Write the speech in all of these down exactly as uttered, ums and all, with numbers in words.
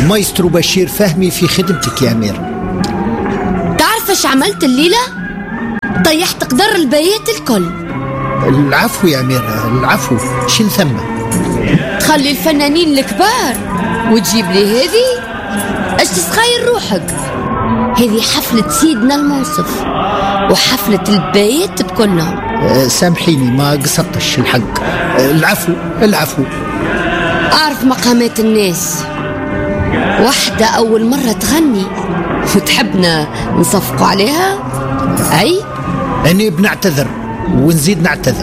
مايسترو بشير فهمي في خدمتك يا أمير. تعرف ايش عملت الليلة؟ طيحت قدر البيات الكل. العفو يا أمير، العفو. شن ثم تخلي الفنانين الكبار وتجيب لي هذه؟ ايش تسخاير روحك؟ هذه حفلة سيدنا المنصف وحفلة البيت بكلهم. أه سامحيني ما قصدتش الحق. أه العفو العفو. أعرف مقامات الناس، واحدة أول مرة تغني وتحبنا نصفقوا عليها. أي أنا بنعتذر ونزيد نعتذر.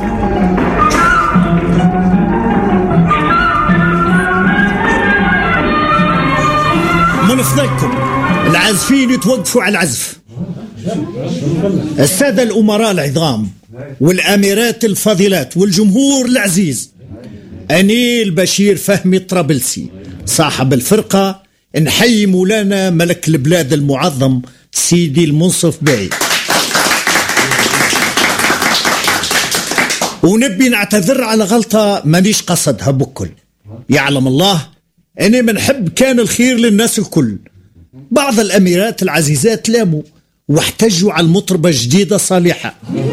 من فضلكم العازفين يتوقفوا على العزف. السادة الأمراء العظام والأميرات الفاضلات والجمهور العزيز، أني البشير فهمي الطرابلسي صاحب الفرقة نحيي مولانا ملك البلاد المعظم سيدي المنصف باي، ونبي نعتذر على غلطة مانيش قصدها بكل. يعلم الله أني منحب كان الخير للناس الكل. بعض الأميرات العزيزات لاموا واحتجوا على المطربة جديدة صالحة.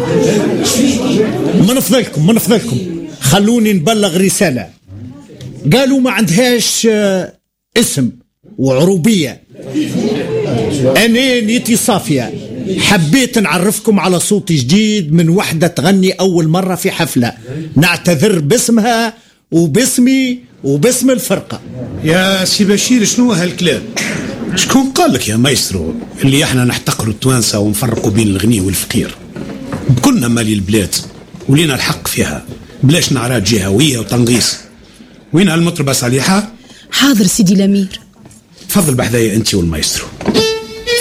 من فضلكم من فضلكم خلوني نبلغ رسالة. قالوا ما عندهاش اسم وعروبية. أنا نيتي صافية، حبيت نعرفكم على صوت جديد من وحدة تغني أول مرة في حفلة. نعتذر باسمها وباسمي وباسم الفرقة. يا سي بشير شنو هالكلام؟ شكون قال لك يا مايسترو اللي احنا نحتقروا التوانسة ونفرقوا بين الغني والفقير؟ بكلنا مالي البلاد ولينا الحق فيها، بلاش نعرات جهوية وتنغيص. وين هالمطربة صالحة؟ حاضر سيدي الأمير. تفضل بحذايا أنت والمايسترو.